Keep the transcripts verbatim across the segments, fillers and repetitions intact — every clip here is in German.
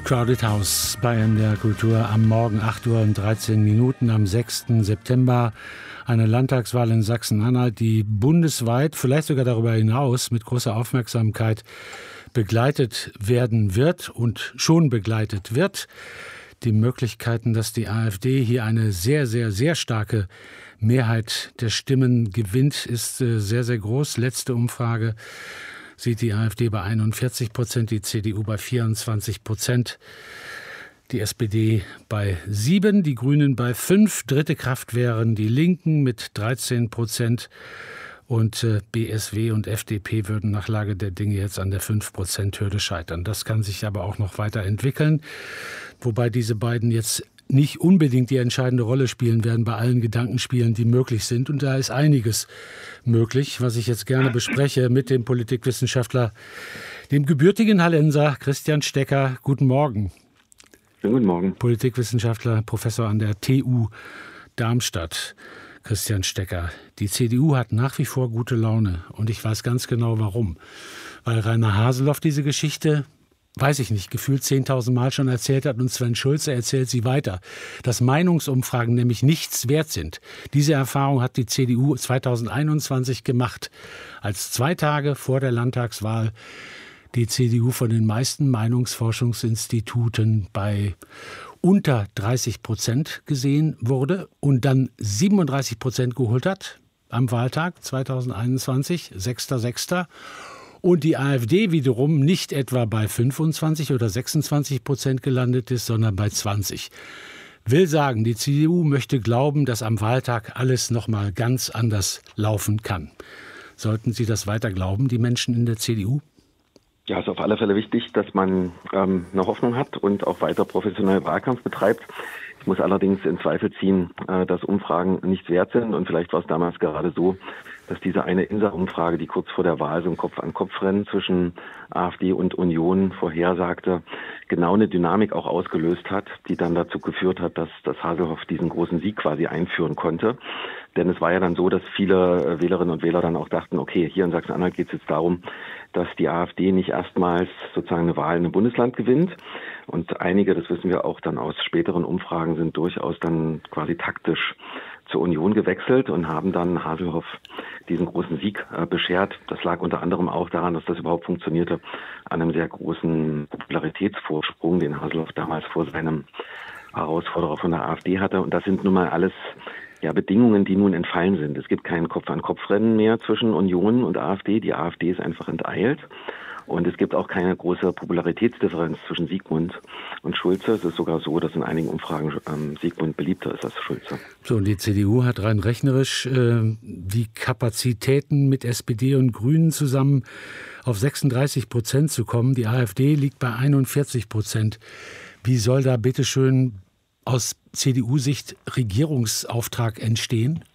Crowded House bei N D R Kultur am Morgen acht Uhr und dreizehn Minuten am sechsten September. Eine Landtagswahl in Sachsen-Anhalt, die bundesweit, vielleicht sogar darüber hinaus, mit großer Aufmerksamkeit begleitet werden wird und schon begleitet wird. Die Möglichkeiten, dass die AfD hier eine sehr, sehr, sehr starke Mehrheit der Stimmen gewinnt, ist sehr, sehr groß. Letzte Umfrage sieht die AfD bei einundvierzig Prozent, die C D U bei vierundzwanzig Prozent, die S P D bei sieben, die Grünen bei fünf. Dritte Kraft wären die Linken mit dreizehn Prozent und B S W und F D P würden nach Lage der Dinge jetzt an der fünf Prozent Hürde scheitern. Das kann sich aber auch noch weiterentwickeln, wobei diese beiden jetzt nicht unbedingt die entscheidende Rolle spielen werden bei allen Gedankenspielen, die möglich sind. Und da ist einiges möglich, was ich jetzt gerne bespreche mit dem Politikwissenschaftler, dem gebürtigen Hallenser Christian Stecker. Guten Morgen. Guten Morgen. Politikwissenschaftler, Professor an der T U Darmstadt. Christian Stecker. Die C D U hat nach wie vor gute Laune. Und ich weiß ganz genau, warum. Weil Rainer Haseloff diese Geschichte, weiß ich nicht, gefühlt zehntausend Mal schon erzählt hat und Sven Schulze erzählt sie weiter, dass Meinungsumfragen nämlich nichts wert sind. Diese Erfahrung hat die C D U zweitausendeinundzwanzig gemacht, als zwei Tage vor der Landtagswahl die C D U von den meisten Meinungsforschungsinstituten bei unter dreißig Prozent gesehen wurde und dann siebenunddreißig Prozent geholt hat am Wahltag zweitausendeinundzwanzig, sechster sechster Und die AfD wiederum nicht etwa bei fünfundzwanzig oder sechsundzwanzig Prozent gelandet ist, sondern bei zwanzig. Will sagen, die C D U möchte glauben, dass am Wahltag alles noch mal ganz anders laufen kann. Sollten Sie das weiter glauben, die Menschen in der C D U? Ja, es ist auf alle Fälle wichtig, dass man ähm, eine Hoffnung hat und auch weiter professionell Wahlkampf betreibt. Ich muss allerdings in Zweifel ziehen, äh, dass Umfragen nichts wert sind. Und vielleicht war es damals gerade so, dass diese eine Insa-Umfrage, die kurz vor der Wahl so ein Kopf-an-Kopf-Rennen zwischen AfD und Union vorhersagte, genau eine Dynamik auch ausgelöst hat, die dann dazu geführt hat, dass, dass Haseloff diesen großen Sieg quasi einführen konnte. Denn es war ja dann so, dass viele Wählerinnen und Wähler dann auch dachten, okay, hier in Sachsen-Anhalt geht es jetzt darum, dass die AfD nicht erstmals sozusagen eine Wahl in einem Bundesland gewinnt. Und einige, das wissen wir auch dann aus späteren Umfragen, sind durchaus dann quasi taktisch zur Union gewechselt und haben dann Haseloff diesen großen Sieg äh, beschert. Das lag unter anderem auch daran, dass das überhaupt funktionierte, an einem sehr großen Popularitätsvorsprung, den Haseloff damals vor seinem Herausforderer von der AfD hatte. Und das sind nun mal alles ja, Bedingungen, die nun entfallen sind. Es gibt kein Kopf-an-Kopf-Rennen mehr zwischen Union und AfD. Die AfD ist einfach enteilt. Und es gibt auch keine große Popularitätsdifferenz zwischen Sigmund und Schulze. Es ist sogar so, dass in einigen Umfragen ähm, Sigmund beliebter ist als Schulze. So, und die C D U hat rein rechnerisch äh, die Kapazitäten mit S P D und Grünen zusammen auf sechsunddreißig Prozent zu kommen. Die AfD liegt bei einundvierzig Prozent. Wie soll da bitteschön aus C D U-Sicht Regierungsauftrag entstehen?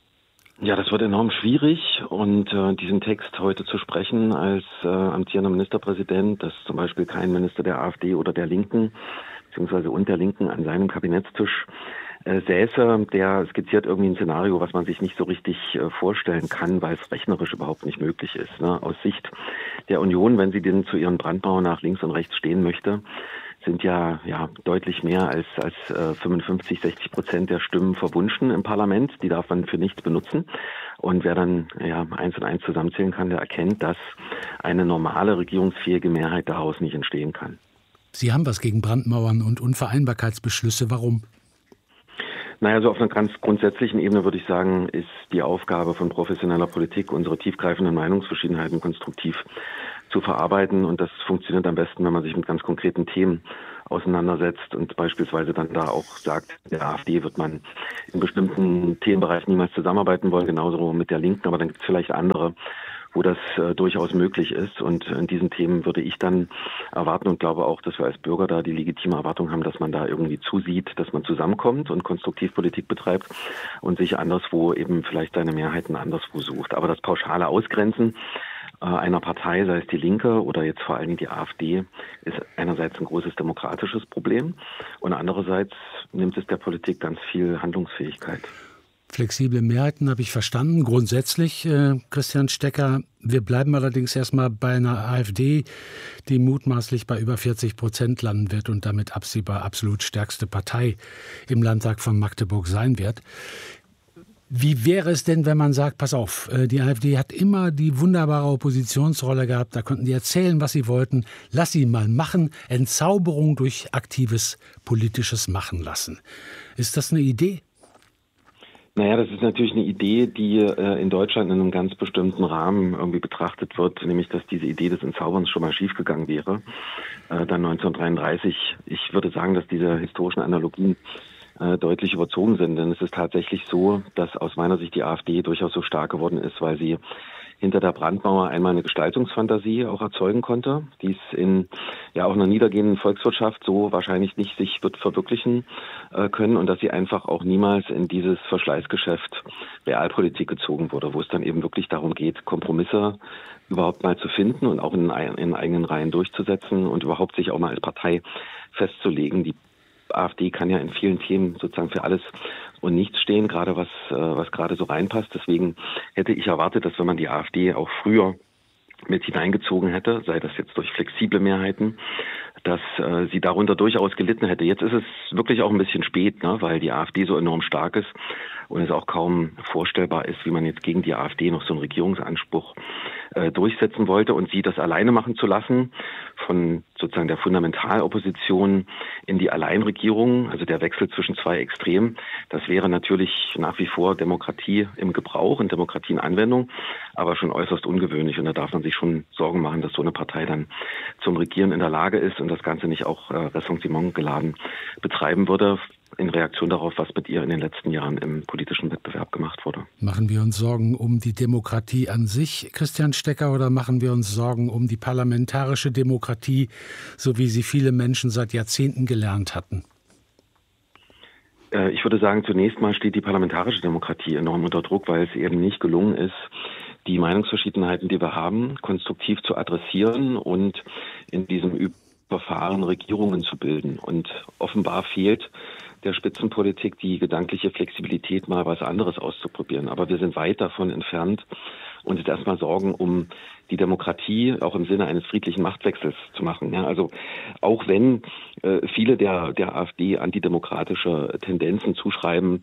Ja, das wird enorm schwierig und äh, diesen Text heute zu sprechen als äh, amtierender Ministerpräsident, dass zum Beispiel kein Minister der AfD oder der Linken beziehungsweise und der Linken an seinem Kabinettstisch äh, säße, der skizziert irgendwie ein Szenario, was man sich nicht so richtig äh, vorstellen kann, weil es rechnerisch überhaupt nicht möglich ist. Ne? Aus Sicht der Union, wenn sie denn zu ihren Brandmauern nach links und rechts stehen möchte, sind ja, ja deutlich mehr als, als äh, fünfundfünfzig, sechzig Prozent der Stimmen verwunschen im Parlament. Die darf man für nichts benutzen. Und wer dann ja eins und eins zusammenzählen kann, der erkennt, dass eine normale regierungsfähige Mehrheit daraus nicht entstehen kann. Sie haben was gegen Brandmauern und Unvereinbarkeitsbeschlüsse. Warum? Naja, so auf einer ganz grundsätzlichen Ebene würde ich sagen, ist die Aufgabe von professioneller Politik, unsere tiefgreifenden Meinungsverschiedenheiten konstruktiv zu verarbeiten. Und das funktioniert am besten, wenn man sich mit ganz konkreten Themen auseinandersetzt und beispielsweise dann da auch sagt, der AfD wird man in bestimmten Themenbereichen niemals zusammenarbeiten wollen, genauso mit der Linken, aber dann gibt es vielleicht andere, wo das äh, durchaus möglich ist. Und in diesen Themen würde ich dann erwarten und glaube auch, dass wir als Bürger da die legitime Erwartung haben, dass man da irgendwie zusieht, dass man zusammenkommt und konstruktiv Politik betreibt und sich anderswo eben vielleicht seine Mehrheiten anderswo sucht. Aber das pauschale Ausgrenzen äh, einer Partei, sei es die Linke oder jetzt vor allen Dingen die AfD, ist einerseits ein großes demokratisches Problem und andererseits nimmt es der Politik ganz viel Handlungsfähigkeit. Flexible Mehrheiten habe ich verstanden, grundsätzlich, äh, Christian Stecker. Wir bleiben allerdings erstmal bei einer AfD, die mutmaßlich bei über vierzig Prozent landen wird und damit absehbar absolut stärkste Partei im Landtag von Magdeburg sein wird. Wie wäre es denn, wenn man sagt, pass auf, die AfD hat immer die wunderbare Oppositionsrolle gehabt, da konnten die erzählen, was sie wollten, lass sie mal machen, Entzauberung durch aktives politisches Machen lassen. Ist das eine Idee? Naja, das ist natürlich eine Idee, die äh, in Deutschland in einem ganz bestimmten Rahmen irgendwie betrachtet wird, nämlich dass diese Idee des Entzauberns schon mal schiefgegangen wäre, äh, dann neunzehnhundertdreiunddreißig. Ich würde sagen, dass diese historischen Analogien äh, deutlich überzogen sind, denn es ist tatsächlich so, dass aus meiner Sicht die AfD durchaus so stark geworden ist, weil sie hinter der Brandmauer einmal eine Gestaltungsfantasie auch erzeugen konnte, die es in ja auch einer niedergehenden Volkswirtschaft so wahrscheinlich nicht sich wird verwirklichen äh, können und dass sie einfach auch niemals in dieses Verschleißgeschäft Realpolitik gezogen wurde, wo es dann eben wirklich darum geht, Kompromisse überhaupt mal zu finden und auch in, in eigenen Reihen durchzusetzen und überhaupt sich auch mal als Partei festzulegen. Die AfD kann ja in vielen Themen sozusagen für alles und nichts stehen, gerade was, was gerade so reinpasst. Deswegen hätte ich erwartet, dass wenn man die AfD auch früher mit hineingezogen hätte, sei das jetzt durch flexible Mehrheiten, dass äh, sie darunter durchaus gelitten hätte. Jetzt ist es wirklich auch ein bisschen spät, ne, weil die AfD so enorm stark ist und es auch kaum vorstellbar ist, wie man jetzt gegen die AfD noch so einen Regierungsanspruch äh, durchsetzen wollte und sie das alleine machen zu lassen, von sozusagen der Fundamentalopposition in die Alleinregierung, also der Wechsel zwischen zwei Extremen, das wäre natürlich nach wie vor Demokratie im Gebrauch und Demokratie in Anwendung, aber schon äußerst ungewöhnlich und da darf man sich schon Sorgen machen, dass so eine Partei dann zum Regieren in der Lage ist und das Ganze nicht auch äh, Ressentiment geladen betreiben würde, in Reaktion darauf, was mit ihr in den letzten Jahren im politischen Wettbewerb gemacht wurde. Machen wir uns Sorgen um die Demokratie an sich, Christian Stecker, oder machen wir uns Sorgen um die parlamentarische Demokratie, so wie sie viele Menschen seit Jahrzehnten gelernt hatten? Ich würde sagen, zunächst mal steht die parlamentarische Demokratie enorm unter Druck, weil es eben nicht gelungen ist, die Meinungsverschiedenheiten, die wir haben, konstruktiv zu adressieren und in diesem Verfahren Regierungen zu bilden. Und offenbar fehlt der Spitzenpolitik die gedankliche Flexibilität, mal was anderes auszuprobieren. Aber wir sind weit davon entfernt, uns jetzt erstmal Sorgen um die Demokratie auch im Sinne eines friedlichen Machtwechsels zu machen. Ja, also auch wenn äh, viele der, der AfD antidemokratische Tendenzen zuschreiben,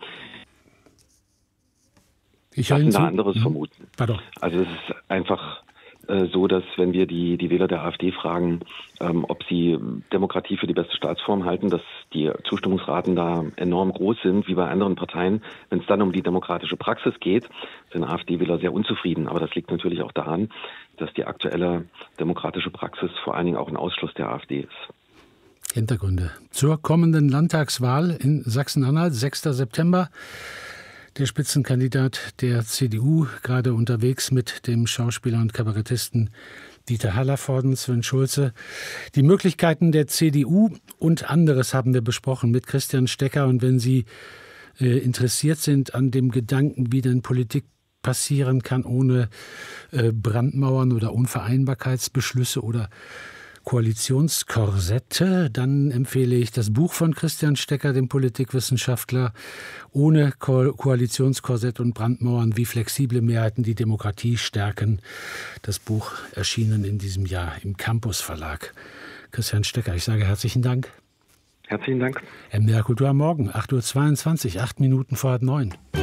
ich lassen da zu. anderes hm. vermuten. Pardon. Also es ist einfach so, dass wenn wir die, die Wähler der AfD fragen, ähm, ob sie Demokratie für die beste Staatsform halten, dass die Zustimmungsraten da enorm groß sind, wie bei anderen Parteien. Wenn es dann um die demokratische Praxis geht, sind AfD-Wähler sehr unzufrieden. Aber das liegt natürlich auch daran, dass die aktuelle demokratische Praxis vor allen Dingen auch ein Ausschluss der AfD ist. Hintergründe zur kommenden Landtagswahl in Sachsen-Anhalt, sechster September. Der Spitzenkandidat der C D U, gerade unterwegs mit dem Schauspieler und Kabarettisten Dieter Hallervorden, Sven Schulze. Die Möglichkeiten der C D U und anderes haben wir besprochen mit Christian Stecker. Und wenn Sie äh, interessiert sind an dem Gedanken, wie denn Politik passieren kann ohne äh, Brandmauern oder Unvereinbarkeitsbeschlüsse oder Koalitionskorsette, dann empfehle ich das Buch von Christian Stecker, dem Politikwissenschaftler, ohne Ko- Koalitionskorsett und Brandmauern, wie flexible Mehrheiten die Demokratie stärken. Das Buch erschienen in diesem Jahr im Campus Verlag. Christian Stecker, ich sage herzlichen Dank. Herzlichen Dank. M D R Kultur am Morgen, acht Uhr zweiundzwanzig, acht Minuten vor halb neun.